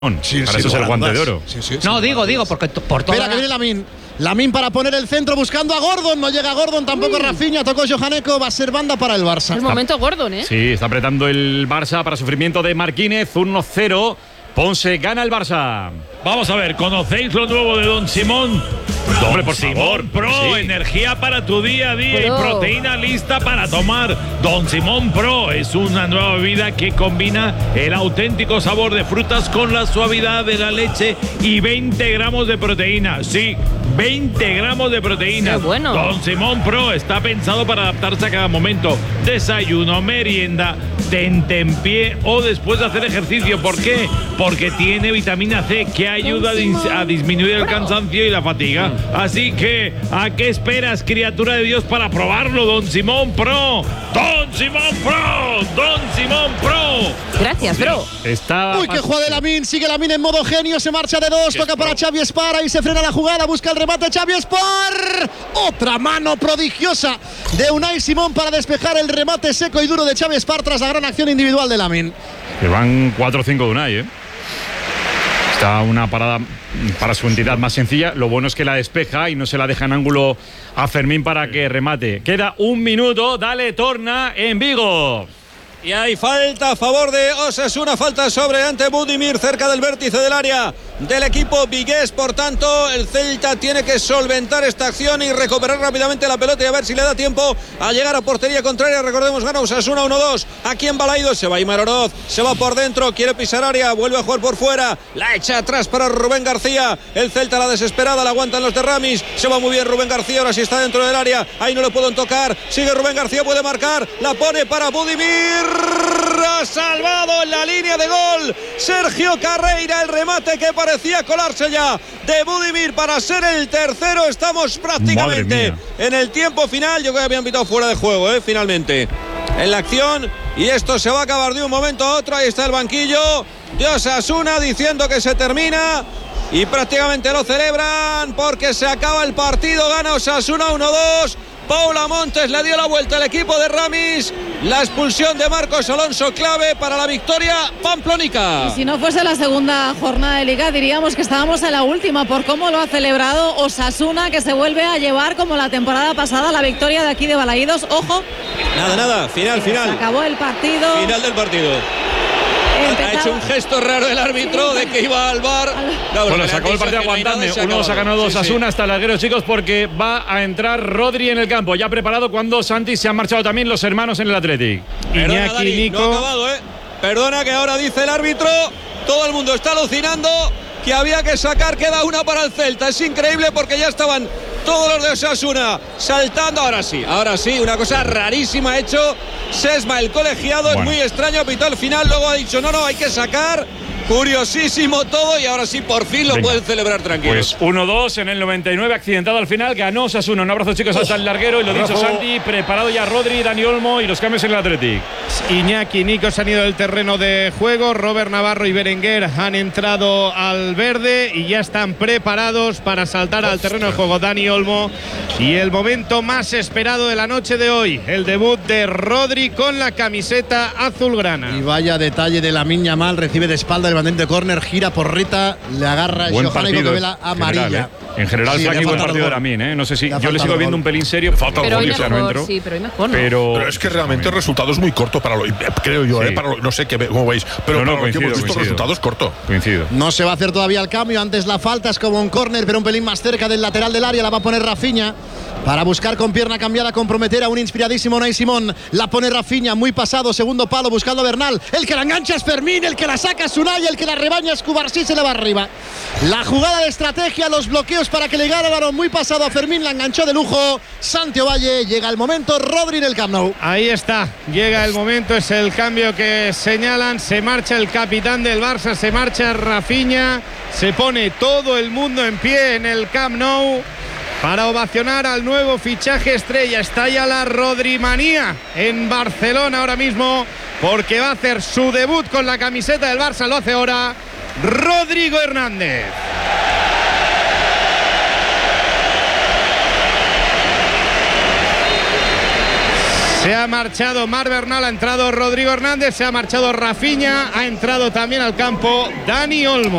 Sí, para eso es el guante de oro. Sí, no, digo, porque por todo. Espera, que viene Lamine. Lamine para poner el centro buscando a Gordon. No llega Gordon, tampoco Rafinha. Tocó Johaneko. Va a ser banda para el Barça. Es momento Gordon, ¿eh? Sí, está apretando el Barça para sufrimiento de Marquínez. 1-0. Ponce gana el Barça. Vamos a ver, ¿conocéis lo nuevo de Don Simón? Hombre, por favor. Simón Pro, Sí. energía para tu día a día Pro. y proteína lista para tomar. Don Simón Pro es una nueva bebida que combina el auténtico sabor de frutas con la suavidad de la leche y 20 gramos de proteína. Sí, 20 gramos de proteína. Qué bueno. Don Simón Pro está pensado para adaptarse a cada momento. Desayuno, merienda, tentempié o después de hacer ejercicio. ¿Por qué? Porque tiene vitamina C que ayuda a disminuir el cansancio y la fatiga. Así que, ¿a qué esperas, criatura de Dios, para probarlo, Don Simón Pro? ¡Don Simón Pro! ¡Don Simón Pro! Gracias, bro. Está. Uy, qué jugada de Lamine. Sigue Lamine en modo genio. Se marcha de dos. Toca para Xavi Espar. Y se frena la jugada. Busca el remate Xavi Espar. Otra mano prodigiosa de Unai Simón para despejar el remate seco y duro de Xavi Espar tras la gran acción individual de Lamine. Que van 4-5 de Unai, ¿eh? Está una parada para su entidad más sencilla. Lo bueno es que la despeja y no se la deja en ángulo a Fermín para que remate. Queda un minuto. Dale, torna en Vigo. Y hay falta a favor de Osasuna, falta sobre ante Budimir cerca del vértice del área del equipo vigués. Por tanto, el Celta tiene que solventar esta acción y recuperar rápidamente la pelota y a ver si le da tiempo a llegar a portería contraria. Recordemos, gana Osasuna 1-2 aquí en Balaidos. Se va Aimar Oroz, se va por dentro, quiere pisar área, vuelve a jugar por fuera, la echa atrás para Rubén García. El Celta, la desesperada, la aguantan los de Ramis. Se va muy bien Rubén García, ahora sí está dentro del área, ahí no le pueden tocar. Sigue Rubén García, puede marcar, la pone para Budimir. Ha salvado en la línea de gol Sergio Carreira, el remate que parecía colarse ya de Budimir para ser el tercero. Estamos prácticamente en el tiempo final. Yo creo que habían pitado fuera de juego, finalmente en la acción, y esto se va a acabar de un momento a otro. Ahí está el banquillo de Osasuna diciendo que se termina y prácticamente lo celebran porque se acaba el partido. Gana Osasuna 1-2. Paula Montes le dio la vuelta al equipo de Ramis. La expulsión de Marcos Alonso, clave para la victoria pamplónica. Y si no fuese la segunda jornada de Liga, diríamos que estábamos en la última por cómo lo ha celebrado Osasuna, que se vuelve a llevar, como la temporada pasada, la victoria de aquí de Balaidos. Ojo. Nada, final. Se acabó el partido. Final del partido. Ha hecho un gesto raro el árbitro de que iba al VAR. Bueno, se acabó el partido aguantando. 1-2 ha ganado Osasuna hasta el larguero, chicos, porque va a entrar Rodri en el campo. Ya preparado cuando Santi se han marchado también los hermanos en el Athletic. Perdona, Dani, no ha acabado, Perdona, que ahora dice el árbitro. Todo el mundo está alucinando que había que sacar. Queda una para el Celta. Es increíble porque ya estaban todos los de Osasuna saltando. Ahora sí, una cosa rarísima ha hecho Sesma, el colegiado. Es muy extraño, pitó al final, luego ha dicho no, hay que sacar. Curiosísimo todo, y ahora sí, por fin lo pueden celebrar tranquilos. Pues 1-2 en el 99, accidentado al final, ganó Osasuna. Un abrazo, chicos, hasta el larguero. Y lo dicho, Santi, preparado ya Rodri, Dani Olmo y los cambios en el Athletic. Iñaki y Nico se han ido del terreno de juego. Robert Navarro y Berenguer han entrado al verde y ya están preparados para saltar al terreno de juego Dani Olmo. Y el momento más esperado de la noche de hoy, el debut de Rodri con la camiseta azulgrana. Y vaya detalle de Lamine Yamal, recibe de espalda el bandente de córner, gira por Rita, le agarra Johaneko, que ve la amarilla. En general, Sí, Flaqui, buen partido de gol. Lamine, No sé si Le ha yo le sigo faltado viendo gol. un pelín serio. Falta Pero hoy no mejor, entro. sí, pero hoy mejor, ¿no? Pero es que realmente el resultado es muy corto para lo, creo yo, Sí. para lo, no sé cómo veis, pero para lo que hemos visto el resultado es corto. Coincido. No se va a hacer todavía el cambio. Antes la falta es como un córner, pero un pelín más cerca del lateral del área. La va a poner Rafinha para buscar con pierna cambiada, comprometer a un inspiradísimo Unai Simón. La pone Rafinha, muy pasado, segundo palo, buscando a Bernal. El que la engancha es Fermín, el que la saca es Unai, el que la rebaña es Cubarsí, se le va arriba. La jugada de estrategia, los bloqueos para que le gane el balón, muy pasado a Fermín, la enganchó de lujo Santi Ovalle. Llega el momento, Rodri en el Camp Nou. Ahí está, llega el momento, es el cambio que señalan. Se marcha el capitán del Barça, se marcha Rafinha, se pone todo el mundo en pie en el Camp Nou para ovacionar al nuevo fichaje estrella. Está ya la Rodrimanía en Barcelona ahora mismo, porque va a hacer su debut con la camiseta del Barça. Lo hace ahora Rodrigo Hernández. Se ha marchado Marc Bernal, ha entrado Rodrigo Hernández, se ha marchado Rafinha, ha entrado también al campo Dani Olmo.